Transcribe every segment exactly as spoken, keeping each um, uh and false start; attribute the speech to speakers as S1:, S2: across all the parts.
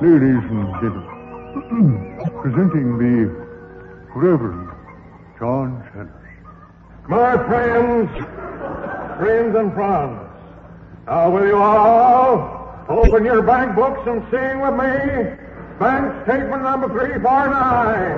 S1: Ladies and gentlemen, presenting the Reverend John Sellers.
S2: My friends, friends and friends, now will you all open your bank books and sing with me bank statement number three forty-nine.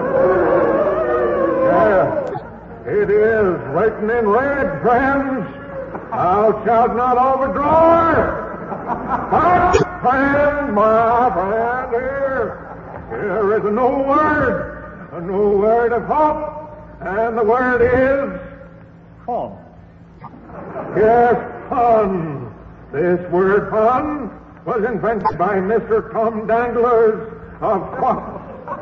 S2: Yes, it is written in red, friends. Thou shalt not overdraw. My friend, my friend, here, here is a new word, a new word of hope, and the word is fun. Yes, fun. This word fun was invented by Mister Tom Danglers of Fun.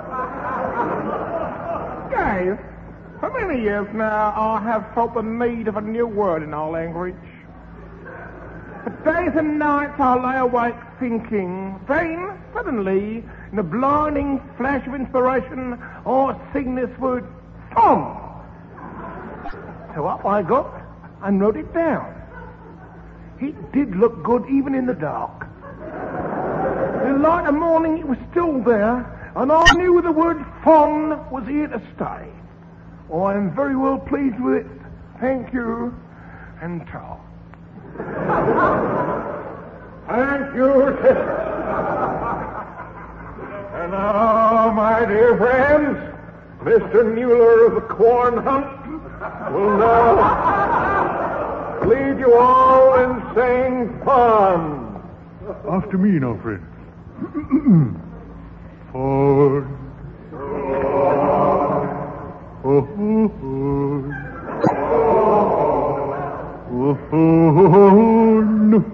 S3: Guys, for many years now I have felt the need of a new word in our language. For days and nights I lay awake thinking, then, suddenly, in a blinding flash of inspiration, I sing this word, fun. So up I got and wrote it down. It did look good even in the dark. In the light of morning it was still there, and I knew the word fun was here to stay. I am very well pleased with it. Thank you, and ta.
S2: Thank you, sister. And now, my dear friends, Mister Mueller of the Corn Hunt will now lead you all in saying fun.
S1: After me now, friends. Fun. Oh, oh, oh. Oh, oh, no.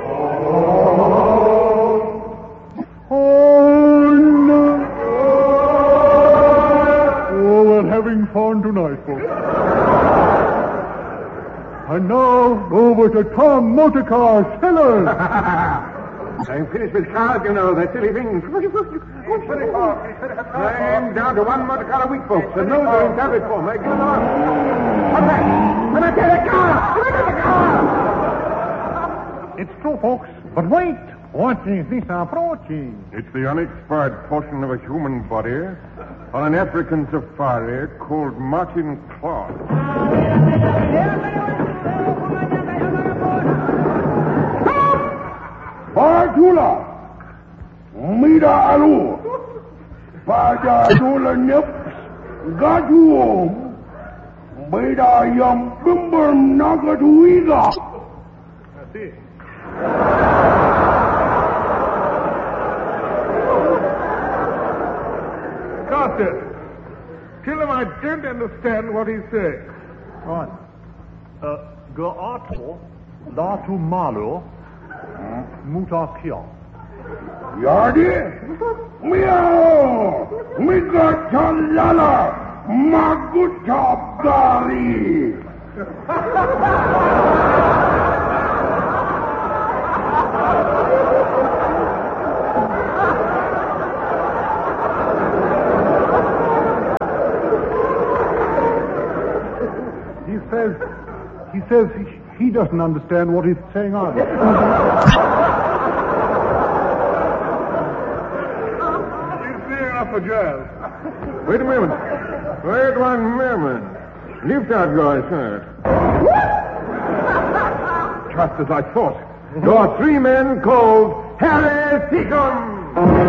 S1: Oh, no. Oh, we're having fun tonight, folks. And now, over to Tom Motorcar Sellers.
S2: I'm finished with cars, you know, they're silly things. What's very far? I'm down to one motor car a week, folks, and those are in traffic form. They get on. What's that? When I get a car! When I get a car!
S3: It's true, folks, but wait. What is this approaching?
S2: It's the unexpired portion of a human body on an African safari called Martin Claw.
S4: Bajula, Mida Alu, Bajula Nips, Gajuom, Bida Yam Bimber Nagatuiga.
S3: That's it. Carter, tell him I don't understand what he's saying.
S1: Right. Uh, Gaato, Latu Malo, Mutakia.
S4: Yardi, Meow, Migatalala, Maguta Bari.
S1: He says, he says he, he doesn't understand what he's saying either.
S2: For jazz. Wait a moment. Wait one moment. Lift out your shirt. Just as I thought. Your three men called Harry Seacombe.